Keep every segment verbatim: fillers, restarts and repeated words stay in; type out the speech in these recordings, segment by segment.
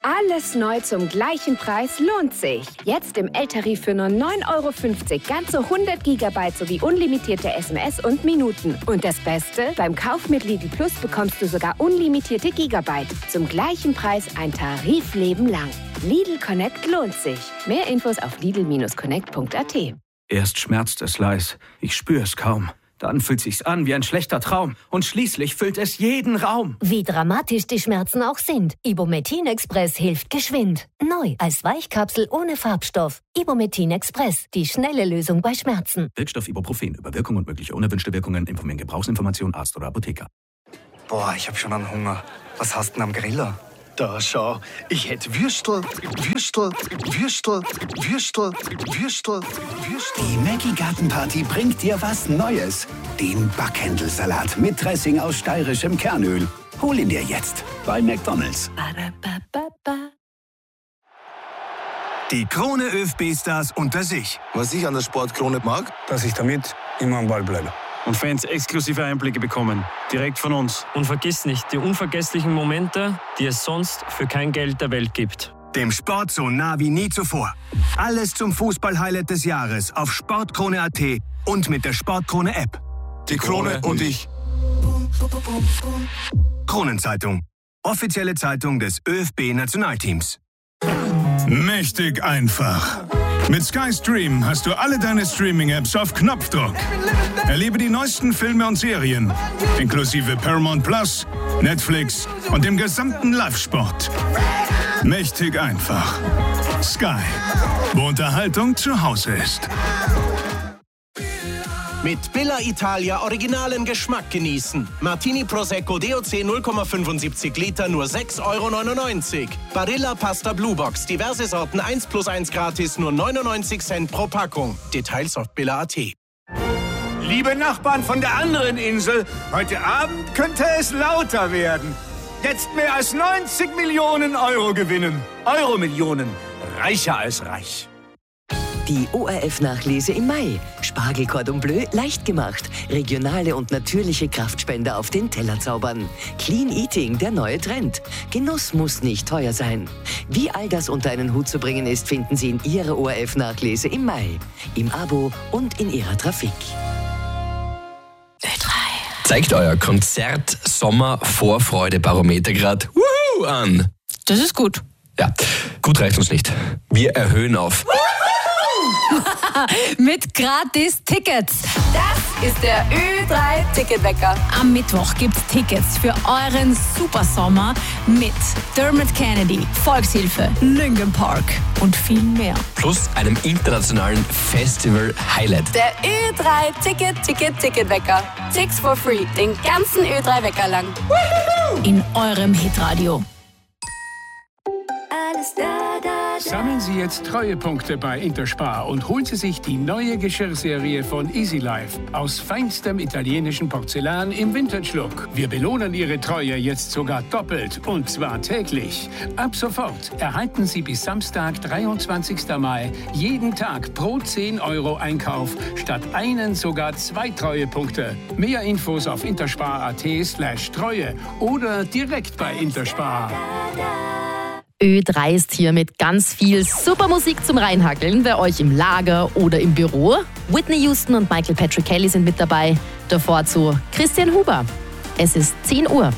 Alles neu zum gleichen Preis lohnt sich. Jetzt im L-Tarif für nur neun Euro fünfzig ganze hundert Gigabyte sowie unlimitierte S M S und Minuten. Und das Beste? Beim Kauf mit Lidl Plus bekommst du sogar unlimitierte Gigabyte. Zum gleichen Preis ein Tarifleben lang. Lidl Connect lohnt sich. Mehr Infos auf lidl connect punkt a t. Erst schmerzt es leis, ich spüre es kaum. Dann fühlt sich's an wie ein schlechter Traum. Und schließlich füllt es jeden Raum. Wie dramatisch die Schmerzen auch sind. Ibumetin Express hilft geschwind. Neu als Weichkapsel ohne Farbstoff. Ibumetin Express. Die schnelle Lösung bei Schmerzen. Wirkstoff Ibuprofen. Über Wirkung und mögliche unerwünschte Wirkungen informieren Gebrauchsinformation Arzt oder Apotheker. Boah, ich hab schon einen Hunger. Was hast du denn am Griller? Da schau, ich hätte Würstel, Würstel, Würstel, Würstel, Würstel, Würstel. Die Maggi Gartenparty bringt dir was Neues. Den Backhändelsalat mit Dressing aus steirischem Kernöl. Hol ihn dir jetzt bei McDonald's. Die Krone ÖFB-Stars unter sich. Was ich an der Sportkrone mag, dass ich damit immer am Ball bleibe. Und Fans exklusive Einblicke bekommen, direkt von uns. Und vergiss nicht, die unvergesslichen Momente, die es sonst für kein Geld der Welt gibt. Dem Sport so nah wie nie zuvor. Alles zum Fußball-Highlight des Jahres auf sportkrone punkt a t und mit der Sportkrone-App. Die Krone und ich. Kronenzeitung. Offizielle Zeitung des ÖFB-Nationalteams. Mächtig einfach. Mit Sky Stream hast du alle deine Streaming-Apps auf Knopfdruck. Erlebe die neuesten Filme und Serien, inklusive Paramount Plus, Netflix und dem gesamten Live-Sport. Mächtig einfach. Sky, wo Unterhaltung zu Hause ist. Mit Billa Italia originalen Geschmack genießen. Martini Prosecco D O C null Komma fünfundsiebzig Liter nur sechs Euro neunundneunzig. Barilla Pasta Blue Box, diverse Sorten eins plus eins gratis, nur neunundneunzig Cent pro Packung. Details auf billa punkt a t. Liebe Nachbarn von der anderen Insel, heute Abend könnte es lauter werden. Jetzt mehr als neunzig Millionen Euro gewinnen. Euro-Millionen. Reicher als reich. Die O R F-Nachlese im Mai. Spargel Cordon Bleu leicht gemacht. Regionale und natürliche Kraftspender auf den Teller zaubern. Clean Eating, der neue Trend. Genuss muss nicht teuer sein. Wie all das unter einen Hut zu bringen ist, finden Sie in Ihrer O R F-Nachlese im Mai. Im Abo und in Ihrer Trafik. Ö drei. Zeigt euer Konzert-Sommer-Vorfreude-Barometer gerade Wuhu an. Das ist gut. Ja, gut reicht uns nicht. Wir erhöhen auf. Mit gratis Tickets. Das ist der Ö drei Ticketwecker. Am Mittwoch gibt's Tickets für euren Supersommer mit Dermot Kennedy, Volkshilfe, Linkin Park und viel mehr. Plus einem internationalen Festival-Highlight. Der Ö drei Ticket, Ticket, Ticketwecker. Tickets for free, den ganzen Ö drei Wecker lang. In eurem Hitradio. Alles da, da, da. Sammeln Sie jetzt Treuepunkte bei Interspar und holen Sie sich die neue Geschirrserie von Easy Life aus feinstem italienischen Porzellan im Vintage-Look. Wir belohnen Ihre Treue jetzt sogar doppelt und zwar täglich. Ab sofort erhalten Sie bis Samstag, dreiundzwanzigsten Mai, jeden Tag pro zehn Euro Einkauf statt einen sogar zwei Treuepunkte. Mehr Infos auf interspar punkt at slash Treue oder direkt bei Interspar. Ö drei ist hier mit ganz viel super Musik zum Reinhackeln bei euch im Lager oder im Büro. Whitney Houston und Michael Patrick Kelly sind mit dabei. Davor zu Christian Huber. Es ist zehn Uhr.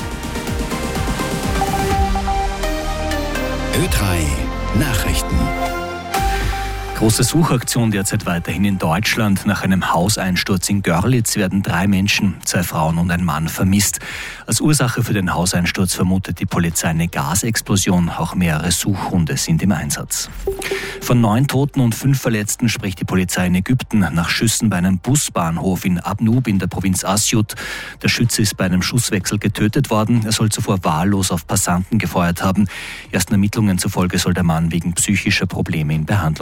Ö drei Nachrichten. Große Suchaktion derzeit weiterhin in Deutschland. Nach einem Hauseinsturz in Görlitz werden drei Menschen, zwei Frauen und ein Mann, vermisst. Als Ursache für den Hauseinsturz vermutet die Polizei eine Gasexplosion. Auch mehrere Suchhunde sind im Einsatz. Von neun Toten und fünf Verletzten spricht die Polizei in Ägypten nach Schüssen bei einem Busbahnhof in Abnub in der Provinz Asyut. Der Schütze ist bei einem Schusswechsel getötet worden. Er soll zuvor wahllos auf Passanten gefeuert haben. Ersten Ermittlungen zufolge soll der Mann wegen psychischer Probleme in Behandlung gewesen sein.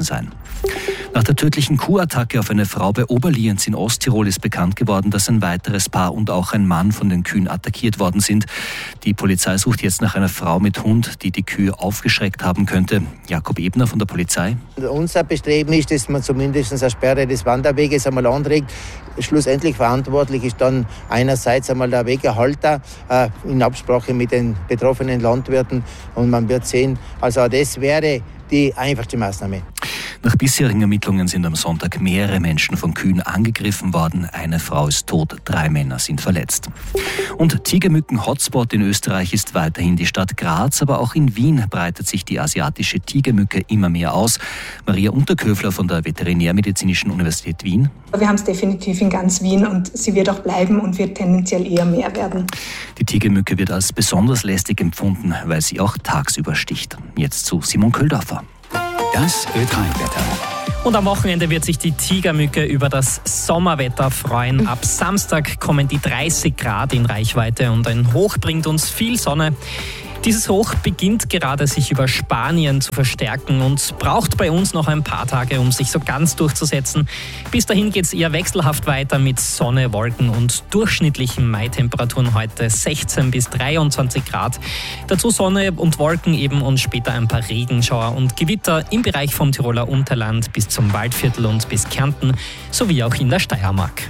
sein. Nach der tödlichen Kuhattacke auf eine Frau bei Oberlienz in Osttirol ist bekannt geworden, dass ein weiteres Paar und auch ein Mann von den Kühen attackiert worden sind. Die Polizei sucht jetzt nach einer Frau mit Hund, die die Kühe aufgeschreckt haben könnte. Jakob Ebner von der Polizei. Unser Bestreben ist, dass man zumindest eine Sperre des Wanderweges einmal anträgt. Schlussendlich verantwortlich ist dann einerseits einmal der Wegehalter äh, in Absprache mit den betroffenen Landwirten, und man wird sehen, also das wäre die einfachste Maßnahme. Nach bisherigen Ermittlungen sind am Sonntag mehrere Menschen von Kühen angegriffen worden. Eine Frau ist tot, drei Männer sind verletzt. Und Tigermücken-Hotspot in Österreich ist weiterhin die Stadt Graz, aber auch in Wien breitet sich die asiatische Tigermücke immer mehr aus. Maria Unterköfler von der Veterinärmedizinischen Universität Wien. Wir haben es definitiv in ganz Wien und sie wird auch bleiben und wird tendenziell eher mehr werden. Die Tigermücke wird als besonders lästig empfunden, weil sie auch tagsüber sticht. Jetzt zu Simon Köldorfer. Das Ö drei Wetter. Und am Wochenende wird sich die Tigermücke über das Sommerwetter freuen. Ab Samstag kommen die dreißig Grad in Reichweite und ein Hoch bringt uns viel Sonne. Dieses Hoch beginnt gerade sich über Spanien zu verstärken und braucht bei uns noch ein paar Tage, um sich so ganz durchzusetzen. Bis dahin geht es eher wechselhaft weiter mit Sonne, Wolken und durchschnittlichen Mai-Temperaturen heute sechzehn bis dreiundzwanzig Grad. Dazu Sonne und Wolken eben und später ein paar Regenschauer und Gewitter im Bereich vom Tiroler Unterland bis zum Waldviertel und bis Kärnten sowie auch in der Steiermark.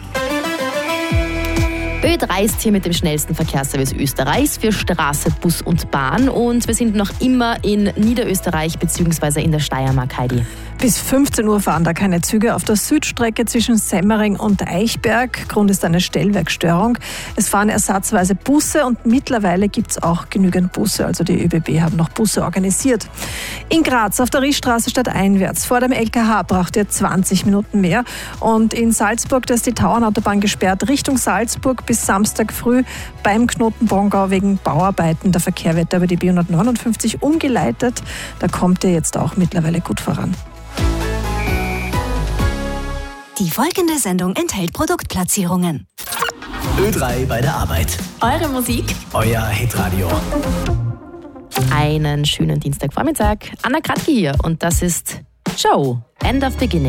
Ö drei ist hier mit dem schnellsten Verkehrsservice Österreichs für Straße, Bus und Bahn. Und wir sind noch immer in Niederösterreich bzw. in der Steiermark, Heidi. Bis fünfzehn Uhr fahren da keine Züge auf der Südstrecke zwischen Semmering und Eichberg. Grund ist eine Stellwerkstörung. Es fahren ersatzweise Busse und mittlerweile gibt es auch genügend Busse. Also die ÖBB haben noch Busse organisiert. In Graz auf der Riechstraße stadteinwärts vor dem L K H braucht ihr zwanzig Minuten mehr. Und in Salzburg, da ist die Tauernautobahn gesperrt Richtung Salzburg bis Samstag früh beim Knoten Bongau wegen Bauarbeiten. Der Verkehr wird über die B hundertneunundfünfzig umgeleitet. Da kommt ihr jetzt auch mittlerweile gut voran. Die folgende Sendung enthält Produktplatzierungen. Ö drei bei der Arbeit. Eure Musik. Euer Hitradio. Einen schönen Dienstagvormittag. Anna Kratke hier und das ist Show, End of Beginning.